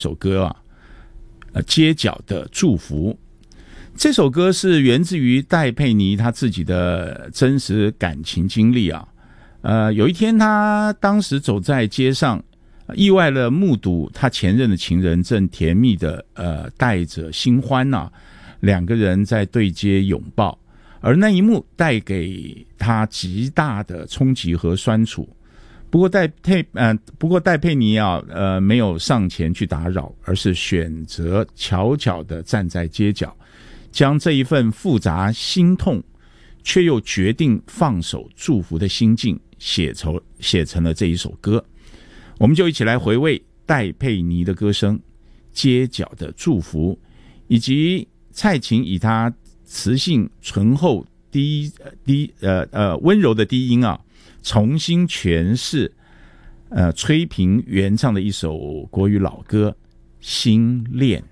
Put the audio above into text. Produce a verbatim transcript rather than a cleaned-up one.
首歌啊，呃，街角的祝福。这首歌是源自于戴佩妮她自己的真实感情经历啊。呃，有一天她当时走在街上，意外地目睹她前任的情人正甜蜜的呃带着新欢啊，两个人在对街拥抱，而那一幕带给她极大的冲击和酸楚。不过戴佩呃，不过戴佩妮啊，呃，没有上前去打扰，而是选择悄悄地站在街角，将这一份复杂心痛，却又决定放手祝福的心境写成写成了这一首歌。我们就一起来回味戴佩妮的歌声《街角的祝福》，以及蔡琴以她磁性醇厚低低呃呃温柔的低音啊，重新诠释呃崔萍原唱的一首国语老歌《心恋》。